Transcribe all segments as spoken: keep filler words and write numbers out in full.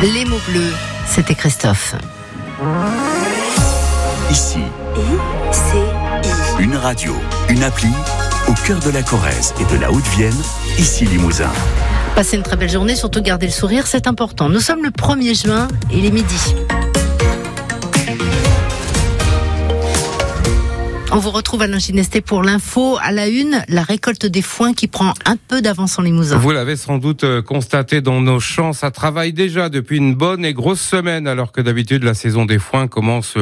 Les mots bleus, c'était Christophe. Ici, I, C, I. une radio, une appli, au cœur de la Corrèze et de la Haute-Vienne, ici Limousin. Passez une très belle journée, surtout gardez le sourire, c'est important. Nous sommes le premier juin et il est midi. On vous retrouve Alain Ginesté pour l'info. À la une, la récolte des foins qui prend un peu d'avance en Limousin. Vous l'avez sans doute constaté dans nos champs, ça travaille déjà depuis une bonne et grosse semaine, alors que d'habitude la saison des foins commence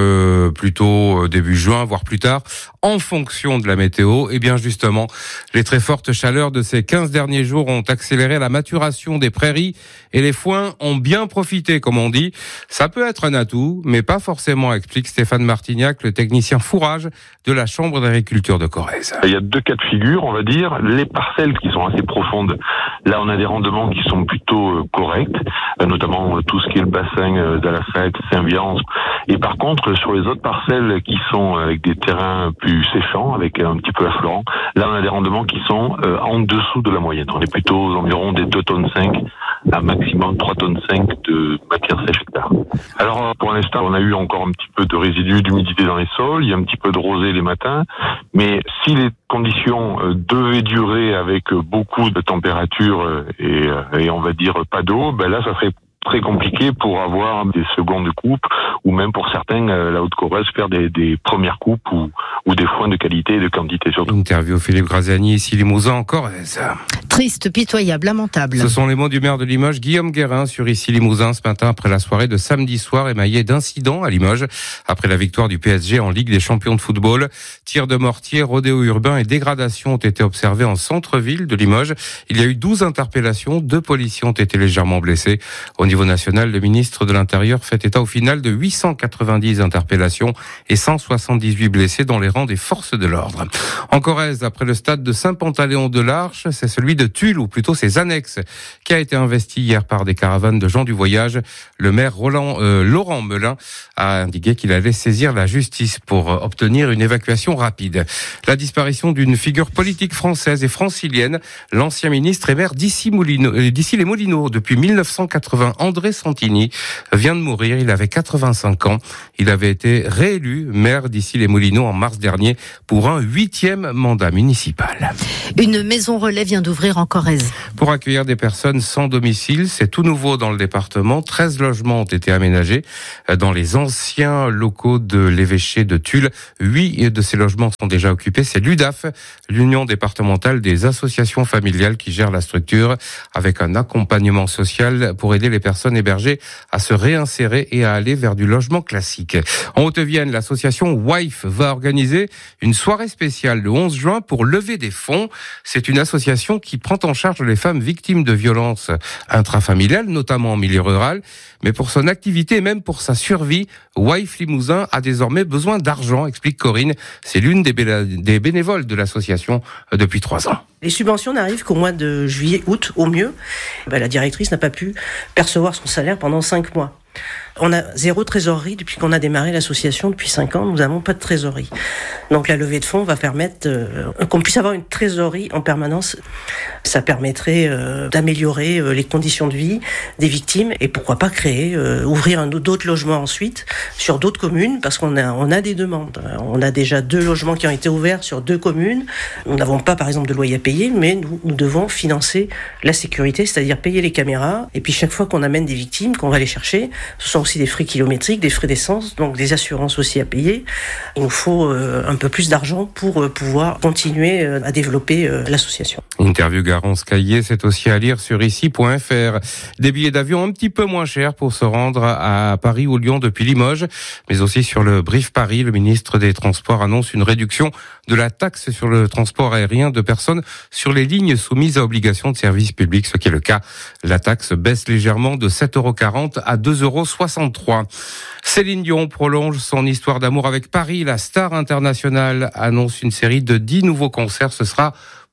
plutôt début juin, voire plus tard, en fonction de la météo. Et bien justement, les très fortes chaleurs de ces quinze derniers jours ont accéléré la maturation des prairies et les foins ont bien profité, comme on dit. Ça peut être un atout, mais pas forcément, explique Stéphane Martignac, le technicien fourrage de la Chambre d'agriculture de Corrèze. Il y a deux cas de figure, on va dire. Les parcelles qui sont assez profondes, là on a des rendements qui sont plutôt corrects, notamment tout ce qui est le bassin d'Alafette, Saint-Viance. Et par contre, sur les autres parcelles qui sont avec des terrains plus séchants, avec un petit peu affleurants, là on a des rendements qui sont en dessous de la moyenne. On est plutôt aux environs des deux tonnes cinq à maximum trois tonnes cinq de matière sèche hectare. Alors pour l'instant, on a eu encore un petit peu de résidus d'humidité dans les sols, il y a un petit peu de rosée les matins, mais si les conditions devaient durer avec beaucoup de température et, et on va dire pas d'eau, ben là ça serait très compliqué pour avoir des secondes coupes ou même pour certains, la Haute-Corrèze, faire des, des premières coupes ou, ou des foins de qualité et de quantité surtout. Interview Philippe Graziani, ici Limousin en Corrèze. Triste, pitoyable, lamentable. Ce sont les mots du maire de Limoges, Guillaume Guérin, sur ici Limousin ce matin après la soirée de samedi soir émaillée d'incidents à Limoges. Après la victoire du P S G en Ligue des champions de football, tirs de mortier, rodéo urbain et dégradation ont été observés en centre-ville de Limoges. Il y a eu douze interpellations, deux policiers ont été légèrement blessés. Au niveau national, le ministre de l'Intérieur fait état au final de huit cent quatre-vingt-dix interpellations et cent soixante-dix-huit blessés dans les rangs des forces de l'ordre. En Corrèze, après le stade de Saint-Pantaléon-de-l'Arche, c'est celui de Tulle, ou plutôt ses annexes, qui a été investi hier par des caravanes de gens du voyage. Le maire Roland, euh, Laurent Melin a indiqué qu'il allait saisir la justice pour obtenir une évacuation rapide. La disparition d'une figure politique française et francilienne, l'ancien ministre et maire d'Issy-les-Moulineaux depuis mille neuf cent quatre-vingts, André Santini, vient de mourir. Il avait quatre-vingt-cinq ans. Il avait été réélu maire d'Issy-les-Moulineaux en mars dernier pour un huitième mandat municipal. Une maison relais vient d'ouvrir en Corrèze. Pour accueillir des personnes sans domicile, c'est tout nouveau dans le département. treize logements ont été aménagés dans les anciens locaux de l'évêché de Tulle. huit de ces logements sont déjà occupés. C'est l'U D A F, l'Union départementale des associations familiales, qui gère la structure avec un accompagnement social pour aider les personnes hébergées à se réinsérer et à aller vers du logement classique. En Haute-Vienne, l'association W I F va organiser une soirée spéciale le onze juin pour lever des fonds. C'est une association qui prend en charge les femmes victimes de violences intrafamiliales, notamment en milieu rural. Mais pour son activité et même pour sa survie, W I F Limousin a désormais besoin d'argent, explique Corinne. C'est l'une des, bé- des bénévoles de l'association depuis trois ans. Les subventions n'arrivent qu'au mois de juillet, août, au mieux. Ben, la directrice n'a pas pu percevoir son salaire pendant cinq mois. On a zéro trésorerie depuis qu'on a démarré l'association depuis cinq ans. Nous n'avons pas de trésorerie. Donc la levée de fonds va permettre euh, qu'on puisse avoir une trésorerie en permanence. Ça permettrait euh, d'améliorer euh, les conditions de vie des victimes et pourquoi pas créer, euh, ouvrir un, d'autres logements ensuite sur d'autres communes, parce qu'on a, on a des demandes. On a déjà deux logements qui ont été ouverts sur deux communes. Nous n'avons pas par exemple de loyer à payer, mais nous, nous devons financer la sécurité, c'est-à-dire payer les caméras. Et puis chaque fois qu'on amène des victimes, qu'on va les chercher, ce sont aussi des frais kilométriques, des frais d'essence, donc des assurances aussi à payer. Il nous faut euh, un peu plus d'argent pour euh, pouvoir continuer euh, à développer euh, l'association. Interview Garance Caillé, c'est aussi à lire sur ici point f r. Des billets d'avion un petit peu moins chers pour se rendre à Paris ou Lyon depuis Limoges, mais aussi sur le Brief Paris. Le ministre des Transports annonce une réduction de la taxe sur le transport aérien de personnes sur les lignes soumises à obligation de service public, ce qui est le cas. La taxe baisse légèrement de sept euros quarante à deux euros soixante-trois. Céline Dion prolonge son histoire d'amour avec Paris. La star internationale annonce une série de dix nouveaux concerts. Ce sera pour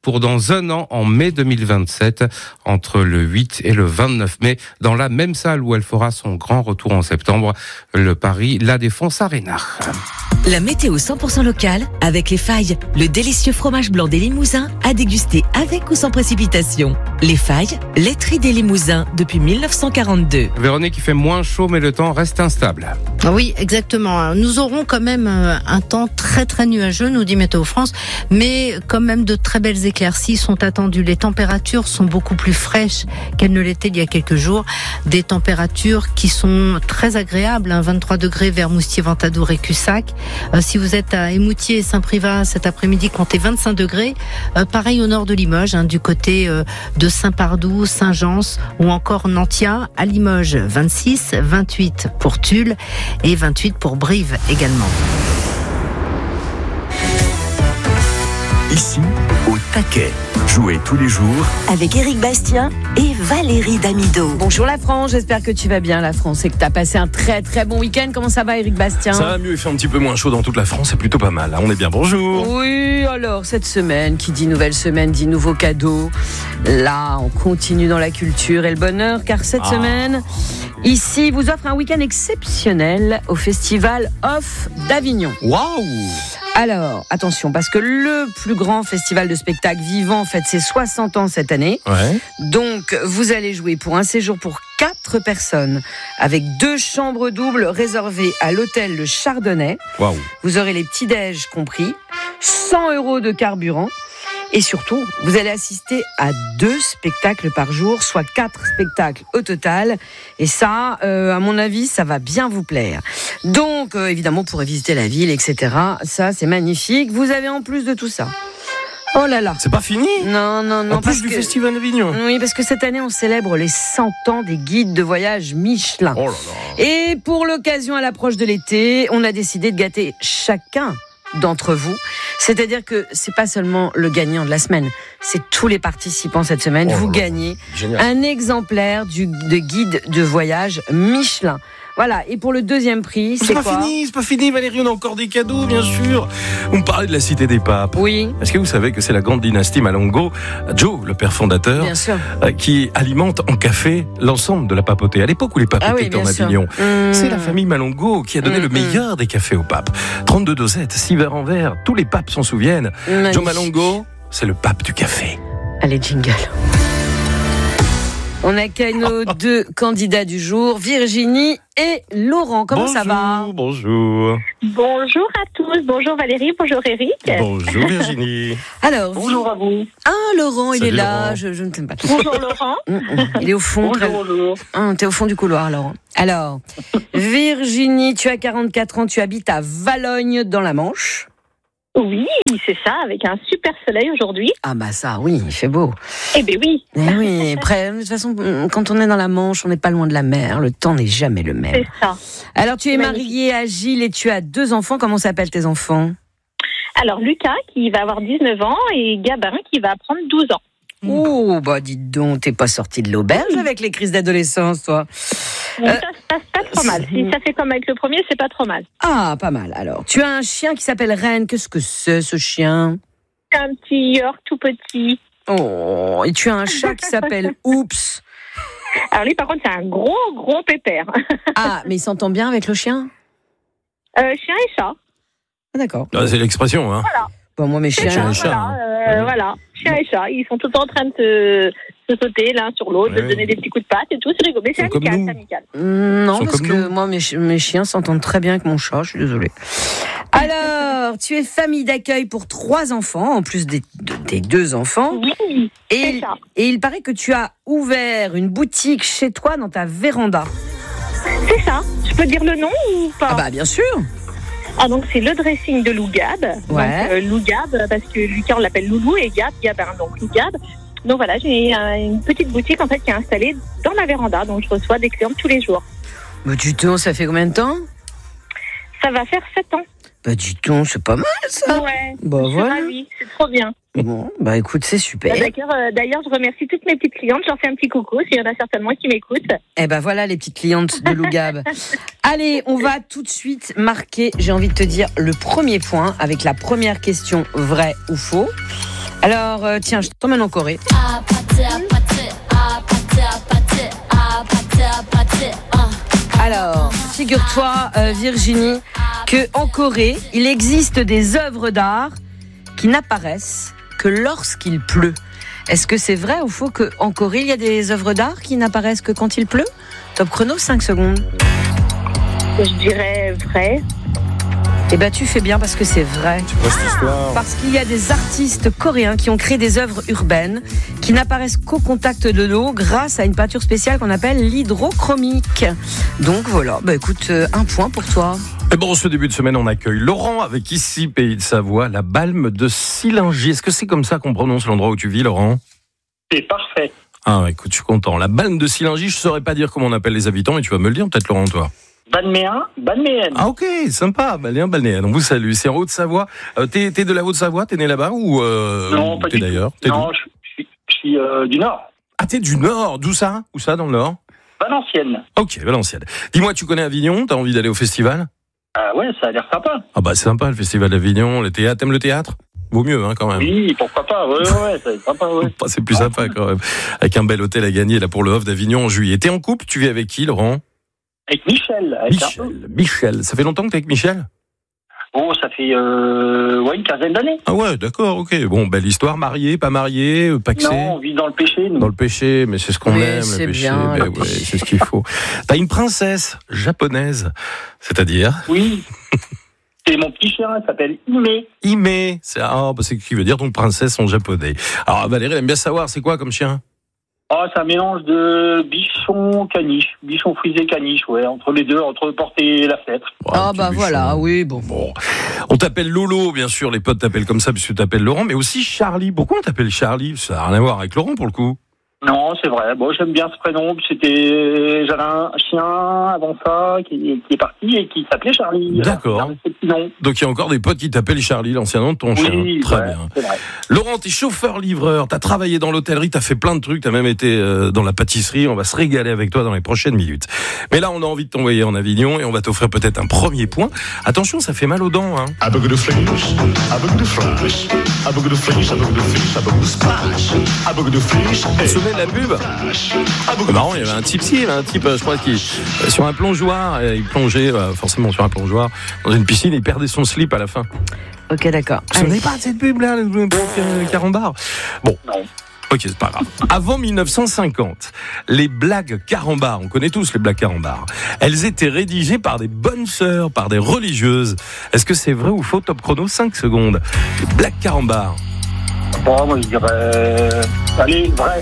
pour dans un an, en mai deux mille vingt-sept, entre le huit et le vingt-neuf mai, dans la même salle où elle fera son grand retour en septembre, le Paris La Défense Arena. La météo cent pour cent locale avec Les Failles, le délicieux fromage blanc des Limousins à déguster avec ou sans précipitation. Les Failles, laiterie des Limousins depuis dix-neuf cent quarante-deux. Véronique, il fait moins chaud mais le temps reste instable. Oui, exactement. Nous aurons quand même un temps très très nuageux, nous dit Météo France, mais quand même de très belles éclaircies sont attendues. Les températures sont beaucoup plus fraîches qu'elles ne l'étaient il y a quelques jours. Des températures qui sont très agréables, hein, vingt-trois degrés vers Moustier, Ventadour et Cussac. Euh, si vous êtes à Émoutier et Saint-Privat cet après-midi, comptez vingt-cinq degrés. Euh, pareil au nord de Limoges, hein, du côté euh, de Saint-Pardoux, Saint-Gence ou encore Nantia. À Limoges, vingt-six, vingt-huit pour Tulle et vingt-huit pour Brive également. Ici, au taquet. Jouez tous les jours Avec Éric Bastien et Valérie Damido. Bonjour la France, j'espère que tu vas bien la France et que tu as passé un très très bon week-end. Comment ça va Éric Bastien ? Ça va mieux, il fait un petit peu moins chaud dans toute la France, c'est plutôt pas mal. On est bien, bonjour. Oui, alors cette semaine, qui dit nouvelle semaine, dit nouveaux cadeaux. Là, on continue dans la culture et le bonheur, car cette ah. semaine, ici, vous offre un week-end exceptionnel au Festival Off d'Avignon. Waouh ! Alors, attention, parce que le plus grand festival de spectacle vivant fête ses soixante ans cette année. Ouais. Donc, vous allez jouer pour un séjour pour quatre personnes avec deux chambres doubles réservées à l'hôtel Le Chardonnay. Waouh. Vous aurez les petits-déj compris, cent euros de carburant. Et surtout, vous allez assister à deux spectacles par jour, soit quatre spectacles au total. Et ça, euh, à mon avis, ça va bien vous plaire. Donc, euh, évidemment, vous pourrez visiter la ville, et cetera. Ça, c'est magnifique. Vous avez en plus de tout ça. Oh là là. C'est pas fini ? Non, non, non. En plus du que, Festival d'Avignon. Oui, parce que cette année, on célèbre les cent ans des guides de voyage Michelin. Oh là là. Et pour l'occasion, à l'approche de l'été, on a décidé de gâter chacun d'entre vous. C'est-à-dire que c'est pas seulement le gagnant de la semaine, c'est tous les participants cette semaine. Oh vous gagnez génial. Un exemplaire du, de guide de voyage Michelin. Voilà, et pour le deuxième prix, c'est, c'est pas quoi ? fini, c'est pas fini Valérie, on a encore des cadeaux bien sûr. Vous me parlez de la Cité des Papes. Oui. Est-ce que vous savez que c'est la grande dynastie Malongo, Joe, le père fondateur, bien sûr. qui alimente en café l'ensemble de la papauté. À l'époque où les papes ah oui, étaient en sûr. Avignon, mmh. c'est la famille Malongo qui a donné mmh. le meilleur des cafés aux papes. trente-deux dosettes, six verres en verre, tous les papes s'en souviennent. Magnifique. Joe Malongo, c'est le pape du café. Allez, jingle. On accueille nos deux candidats du jour, Virginie et Laurent. Comment bonjour, ça va ? Bonjour. Bonjour à tous. Bonjour Valérie, bonjour Eric. Bonjour Virginie. Alors, bonjour à vous. Ah, Laurent, il Salut est là. Laurent. Je, je ne t'aime pas. Bonjour Laurent. Il est au fond. Bonjour, très... bonjour. Ah, t'es au fond du couloir, Laurent. Alors, Virginie, tu as quarante-quatre ans, tu habites à Valognes dans la Manche. Oui, c'est ça, avec un super soleil aujourd'hui. Ah bah ça, oui, il fait beau. Eh ben oui. Eh oui, après, de toute façon, quand on est dans la Manche, on n'est pas loin de la mer, le temps n'est jamais le même. C'est ça. Alors, tu es Magnifique. mariée à Gilles et tu as deux enfants. Comment s'appellent tes enfants ? Alors, Lucas, qui va avoir dix-neuf ans, et Gabin, qui va prendre douze ans. Oh, bah dites donc, t'es pas sortie de l'auberge avec les crises d'adolescence, toi. Donc, euh, ça se passe pas trop mal. Si ça fait comme avec le premier, c'est pas trop mal. Ah, pas mal, alors. Tu as un chien qui s'appelle Reine. Qu'est-ce que c'est, ce chien ? Un petit York tout petit. Oh, et tu as un chat qui s'appelle Oups. Alors lui, par contre, c'est un gros, gros pépère. Ah, mais il s'entend bien avec le chien ? Euh, chien et chat. Ah, d'accord. Ah, c'est l'expression, hein. Voilà. Bon, moi, mes chiens... Chien et chat, voilà, hein. euh, voilà, chien et chat. Ils sont tout le temps en train de se, se sauter l'un sur l'autre, Ouais. de se donner des petits coups de patte et tout. C'est rigolo. Mais c'est Ils sont comme amical, nous. c'est amical. Non, Ils sont parce comme que nous. moi, mes, chi- mes chiens s'entendent très bien avec mon chat, je suis désolée. Alors, tu es famille d'accueil pour trois enfants, en plus des, de- des deux enfants. Oui, Et c'est il, ça. et il paraît que tu as ouvert une boutique chez toi dans ta véranda. C'est ça. Je peux dire le nom ou pas? Ah bah, bien sûr. Ah, donc c'est le dressing de Lou Gab. Ouais. Donc, euh, Lou Gab, parce que Lucas, on l'appelle Loulou, et Gab, Gabin, donc Lou Gab. Donc voilà, j'ai euh, une petite boutique en fait qui est installée dans ma véranda, donc je reçois des clients tous les jours. Bah, dis donc, ça fait combien de temps ? Ça va faire sept ans. Bah, dis donc, c'est pas mal, ça. Ouais, Bah, je suis voilà. ravie, c'est trop bien. Bon, bah, écoute, c'est super. Bah, D'ailleurs, euh, d'ailleurs, je remercie toutes mes petites clientes, je leur fais un petit coucou, s'il y en a certainement qui m'écoutent. Eh ben voilà les petites clientes de Lou Gab. Allez, on va tout de suite marquer, j'ai envie de te dire, le premier point avec la première question, vrai ou faux. Alors, euh, tiens, je t'emmène en Corée. Alors, figure-toi, euh, Virginie, que en Corée, il existe des œuvres d'art qui n'apparaissent que lorsqu'il pleut. Est-ce que c'est vrai ou faux qu'en Corée, il y a des œuvres d'art qui n'apparaissent que quand il pleut ? Top chrono, cinq secondes. Je dirais vrai. Eh ben, tu fais bien parce que c'est vrai. C'est quoi cette histoire ? Parce qu'il y a des artistes coréens qui ont créé des œuvres urbaines qui n'apparaissent qu'au contact de l'eau grâce à une peinture spéciale qu'on appelle l'hydrochromique. Donc voilà, bah écoute, euh, un point pour toi. Et bon, ce début de semaine, on accueille Laurent avec ici, Pays de Savoie, la Balme de Sillingy. Est-ce que c'est comme ça qu'on prononce l'endroit où tu vis, Laurent ? C'est parfait. Ah, écoute, je suis content. La Balme de Sillingy, je ne saurais pas dire comment on appelle les habitants, mais tu vas me le dire peut-être, Laurent, toi. Balméen, Balméenne. Ah ok, sympa, Balméen, Balnéenne. On vous salue, c'est en Haute-Savoie. Euh, t'es, t'es de la Haute-Savoie, t'es né là-bas ou euh, non, pas t'es du d'ailleurs tout. t'es Non, je, je suis, je suis euh, du Nord. Ah, t'es du Nord, d'où ça ? Où ça, dans le Nord ? Valenciennes. Ok, Valenciennes. Dis-moi, tu connais Avignon ? T'as envie d'aller au festival ? Ah ouais, ça a l'air sympa. Ah bah c'est sympa le festival d'Avignon, le théâtre. T'aimes le théâtre ? Vaut mieux, hein, quand même. Oui, pourquoi pas. Ouais, ouais, ouais, ça va être sympa, ouais. C'est plus sympa, quand même. Avec un bel hôtel à gagner, là, pour le Off d'Avignon en juillet. T'es en couple ? Tu vis avec qui, Laurent ? Avec Michel. Avec Michel, un... Michel. Ça fait longtemps que t'es avec Michel ? Oh, ça fait euh, ouais, une quinzaine d'années. Ah ouais, d'accord, ok. Bon, belle histoire. Marié, pas marié, paxé ? Non, on vit dans le péché, nous. Dans le péché, mais c'est ce qu'on Oui, aime, c'est le péché. bien, Ben le ouais, péché. c'est ce qu'il faut. T'as une princesse japonaise, c'est-à-dire Oui. C'est mon petit chien, il s'appelle Ime. Ime. C'est ah, bah, c'est ce qui veut dire donc princesse en japonais. Alors Valérie elle aime bien savoir, c'est quoi comme chien ? Oh, c'est un mélange de bichon caniche, bichon frisé caniche, ouais, entre les deux, entre porte et la fenêtre. Ouais, Ah petit bah bichon. voilà, oui, bon. Bon, on t'appelle Lolo, bien sûr, les potes t'appellent comme ça puisque tu t'appelles Laurent, mais aussi Charlie. Pourquoi on t'appelle Charlie ? Ça n'a rien à voir avec Laurent pour le coup. Non, c'est vrai. Bon, j'aime bien ce prénom. C'était, j'avais un chien avant ça qui, qui est parti et qui s'appelait Charlie. D'accord. Alors, c'est le petit nom. Donc il y a encore des potes qui t'appellent Charlie, l'ancien nom de ton Oui, chien. Très ouais, bien. c'est vrai. Laurent, t'es chauffeur-livreur, t'as travaillé dans l'hôtellerie, t'as fait plein de trucs, t'as même été euh, dans la pâtisserie. On va se régaler avec toi dans les prochaines minutes. Mais là, on a envie de t'envoyer en Avignon et on va t'offrir peut-être un premier point. Attention, ça fait mal aux dents, hein. A bug de flash, a bug de flash, a bug de flash, a bug de flash, a bug de splash, a bug de flash. Vous vous souvenez de la pub ? C'est marrant, il y avait un type, si, il y avait un type, je crois, qui, euh, sur un plongeoir, euh, il plongeait, euh, forcément sur un plongeoir, dans une piscine, il perdait son slip à la fin. Ok, d'accord. Vous vous souvenez pas de cette pub-là, le le carambar ? Bon. Non. Ok, c'est pas grave. Avant mille neuf cent cinquante, les blagues carambars, on connaît tous les blagues carambars, elles étaient rédigées par des bonnes sœurs, par des religieuses. Est-ce que c'est vrai ou faux ? Top chrono, cinq secondes. Les blagues carambars. Bon, moi, je dirais, allez, vrai.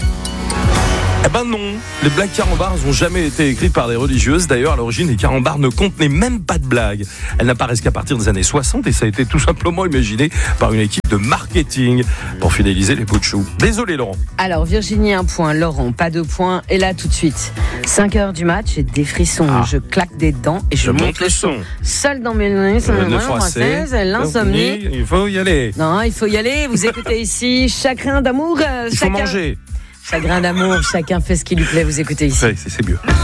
Eh ben non, les blagues carambars n'ont jamais été écrites par des religieuses. D'ailleurs, à l'origine, les carambars ne contenaient même pas de blagues. Elles n'apparaissent qu'à partir des années soixante et ça a été tout simplement imaginé par une équipe de marketing pour fidéliser les pots de chou. Désolé, Laurent. Alors, Virginie, un point. Laurent, pas de point. Et là, tout de suite, cinq heures du match, j'ai des frissons. Ah. Je claque des dents et je, Je monte monte le son. Seul dans mes nuits, c'est Euh, une le française, français. l'insomnie. Il faut y aller. Non, il faut y aller. Vous écoutez ici Chagrin d'amour. euh, Il faut chacun... manger. Chagrin d'amour, chacun fait ce qui lui plaît. Vous écoutez ici. Ouais, c'est, c'est mieux.